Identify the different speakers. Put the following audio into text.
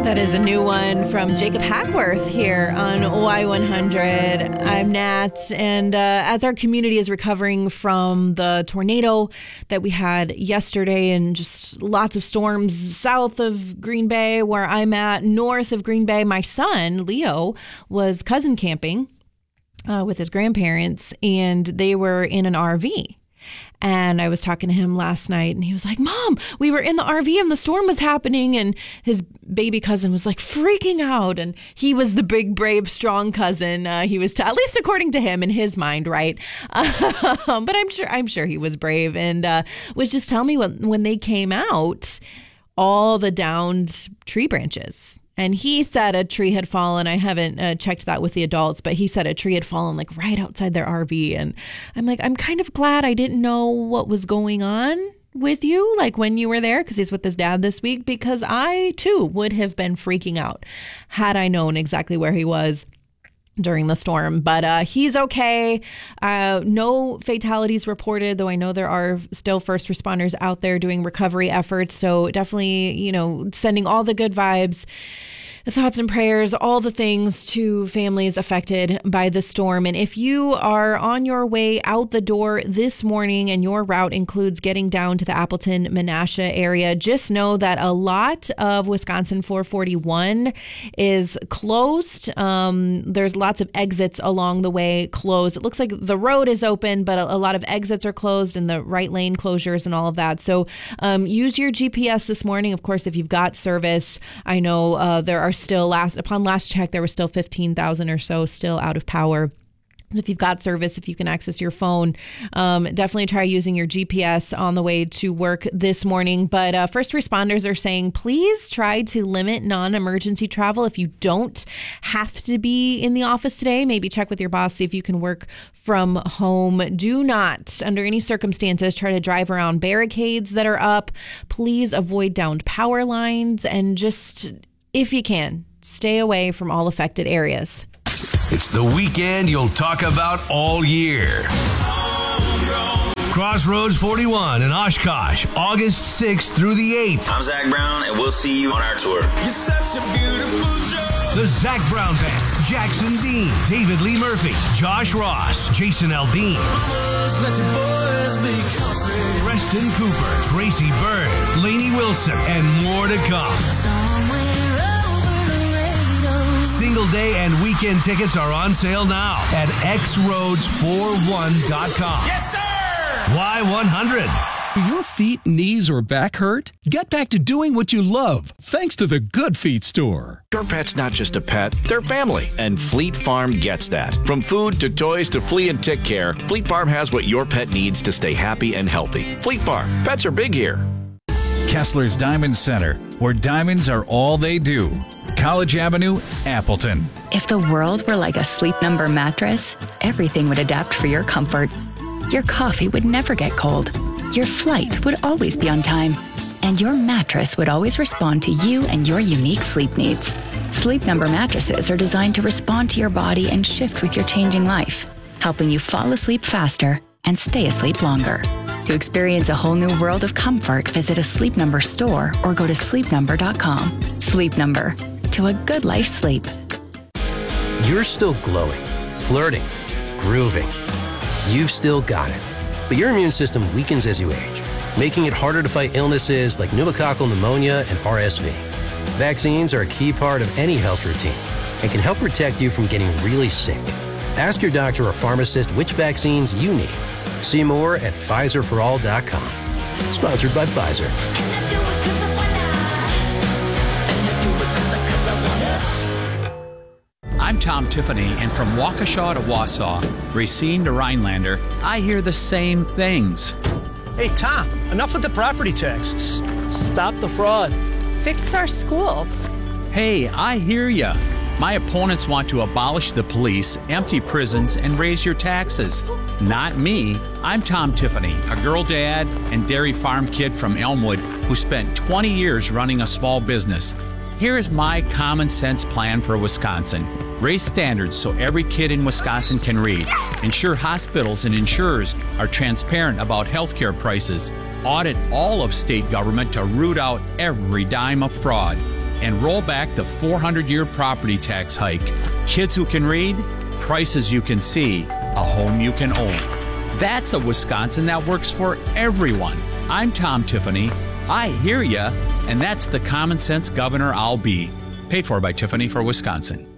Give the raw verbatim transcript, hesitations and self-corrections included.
Speaker 1: That is a new one from Jacob Hackworth here on Y one hundred. I'm Nat, and uh, as our community is recovering from the tornado that we had yesterday and just lots of storms south of Green Bay, where I'm at, north of Green Bay, my son, Leo, was cousin camping uh, with his grandparents, and they were in an R V. And I was talking to him last night, and he was like, Mom, we were in the R V and the storm was happening. And his baby cousin was like freaking out. And he was the big, brave, strong cousin. Uh, he was, t- at least according to him in his mind, right? Um, but I'm sure I'm sure he was brave, and uh, was just telling me when, when they came out, all the downed tree branches. And he said a tree had fallen. I haven't uh, checked that with the adults, but he said a tree had fallen like right outside their R V. And I'm like, I'm kind of glad I didn't know what was going on with you, like when you were there, because he's with his dad this week, because I too would have been freaking out had I known exactly where he was during the storm. But uh, he's okay. Uh, no fatalities reported, though I know there are still first responders out there doing recovery efforts. So definitely, you know, sending all the good vibes, thoughts and prayers, all the things to families affected by the storm. And if you are on your way out the door this morning and your route includes getting down to the Appleton, Menasha area, just know that a lot of Wisconsin four forty-one is closed. Um, there's lots of exits along the way closed. It looks like the road is open, but a, a lot of exits are closed and the right lane closures and all of that. So um, use your G P S this morning. Of course, if you've got service, I know uh, there are still last upon last check, there was still fifteen thousand or so still out of power. If you've got service, if you can access your phone, um, definitely try using your G P S on the way to work this morning. But uh, first responders are saying, please try to limit non-emergency travel. If you don't have to be in the office today, maybe check with your boss, see if you can work from home. Do not, under any circumstances, try to drive around barricades that are up. Please avoid downed power lines, and just, if you can, stay away from all affected areas.
Speaker 2: It's the weekend you'll talk about all year. Crossroads forty-one in Oshkosh, August sixth through the eighth.
Speaker 3: I'm Zach Brown, and we'll see you on our tour. You're such a beautiful joke.
Speaker 2: The Zach Brown Band, Jackson Dean, David Lee Murphy, Josh Ross, Jason Aldean, Preston Cooper, Tracy Byrd, Lainey Wilson, and more to come. Single day and weekend tickets are on sale now at x roads forty-one dot com.
Speaker 3: Yes, sir!
Speaker 2: Y one hundred.
Speaker 4: Do your feet, knees, or back hurt? Get back to doing what you love, thanks to the Good Feet store.
Speaker 5: Your pet's not just a pet, they're family, and Fleet Farm gets that. From food to toys to flea and tick care, Fleet Farm has what your pet needs to stay happy and healthy. Fleet Farm, pets are big here.
Speaker 6: Kessler's Diamond Center, where diamonds are all they do. College Avenue, Appleton.
Speaker 7: If the world were like a Sleep Number mattress, everything would adapt for your comfort. Your coffee would never get cold. Your flight would always be on time. And your mattress would always respond to you and your unique sleep needs. Sleep Number mattresses are designed to respond to your body and shift with your changing life, helping you fall asleep faster and stay asleep longer. To experience a whole new world of comfort, visit a Sleep Number store or go to sleep number dot com. Sleep Number. To a good life sleep.
Speaker 8: You're still glowing, flirting, grooving. You've still got it. But your immune system weakens as you age, making it harder to fight illnesses like pneumococcal pneumonia and R S V. Vaccines are a key part of any health routine and can help protect you from getting really sick. Ask your doctor or pharmacist which vaccines you need. See more at Pfizer for all dot com. Sponsored by Pfizer.
Speaker 9: I'm Tom Tiffany, and from Waukesha to Wausau, Racine to Rhinelander, I hear the same things.
Speaker 10: Hey, Tom, enough with the property taxes. Stop the fraud.
Speaker 11: Fix our schools.
Speaker 9: Hey, I hear ya. My opponents want to abolish the police, empty prisons, and raise your taxes. Not me. I'm Tom Tiffany, a girl dad and dairy farm kid from Elmwood who spent twenty years running a small business. Here's my common sense plan for Wisconsin. Raise standards so every kid in Wisconsin can read. Ensure hospitals and insurers are transparent about healthcare prices. Audit all of state government to root out every dime of fraud. and roll back the four hundred year property tax hike. Kids who can read, prices you can see, a home you can own. That's a Wisconsin that works for everyone. I'm Tom Tiffany. I hear ya, and that's the common sense governor I'll be. Paid for by Tiffany for Wisconsin.